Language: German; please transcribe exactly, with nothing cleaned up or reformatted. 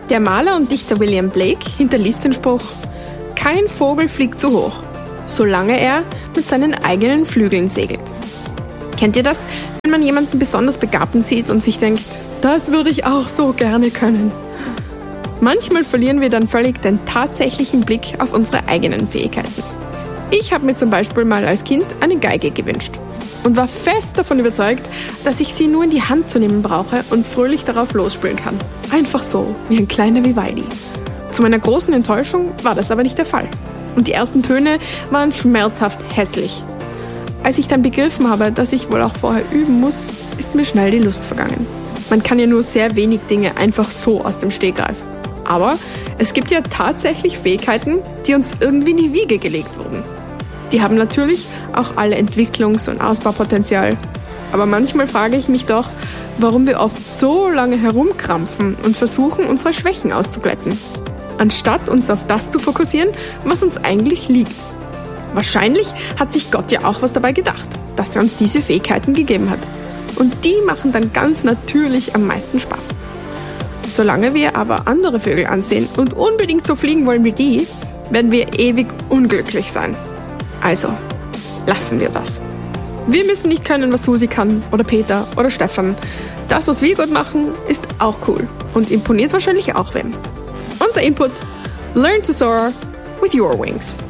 Der Maler und Dichter William Blake hinterließ den Spruch: Kein Vogel fliegt so hoch, solange er mit seinen eigenen Flügeln segelt. Kennt ihr das, wenn man jemanden besonders Begabten sieht und sich denkt, das würde ich auch so gerne können? Manchmal verlieren wir dann völlig den tatsächlichen Blick auf unsere eigenen Fähigkeiten. Ich habe mir zum Beispiel mal als Kind eine Geige gewünscht und war fest davon überzeugt, dass ich sie nur in die Hand zu nehmen brauche und fröhlich darauf losspielen kann. Einfach so, wie ein kleiner Vivaldi. Zu meiner großen Enttäuschung war das aber nicht der Fall. Und die ersten Töne waren schmerzhaft hässlich. Als ich dann begriffen habe, dass ich wohl auch vorher üben muss, ist mir schnell die Lust vergangen. Man kann ja nur sehr wenig Dinge einfach so aus dem Stegreif. Aber es gibt ja tatsächlich Fähigkeiten, die uns irgendwie in die Wiege gelegt wurden. Die haben natürlich auch alle Entwicklungs- und Ausbaupotenzial. Aber manchmal frage ich mich doch, warum wir oft so lange herumkrampfen und versuchen, unsere Schwächen auszuglätten, anstatt uns auf das zu fokussieren, was uns eigentlich liegt. Wahrscheinlich hat sich Gott ja auch was dabei gedacht, dass er uns diese Fähigkeiten gegeben hat. Und die machen dann ganz natürlich am meisten Spaß. Solange wir aber andere Vögel ansehen und unbedingt so fliegen wollen wie die, werden wir ewig unglücklich sein. Also, lassen wir das. Wir müssen nicht können, was Susi kann oder Peter oder Stefan. Das, was wir gut machen, ist auch cool und imponiert wahrscheinlich auch wem. Unser Input: Learn to soar with your wings.